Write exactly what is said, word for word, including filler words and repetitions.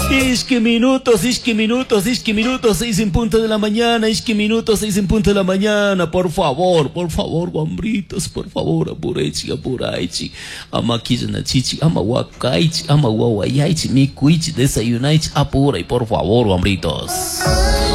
Isque minutos, isque minutos, isque minutos, seis en punto de la mañana, isque minutos, seis en punto de la mañana. Por favor, por favor, guambritos, por favor, apuraichi, apuraichi. Ama chichi, ama wakaichi, ama wawaichi, mi cuichi, desayunaichi, apura y por favor, guambritos.